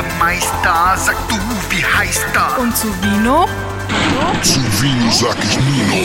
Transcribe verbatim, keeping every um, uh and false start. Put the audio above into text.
Jägermeister, sag du, wie heißt er? Und zu Vino? Zu Vino sag ich Nino.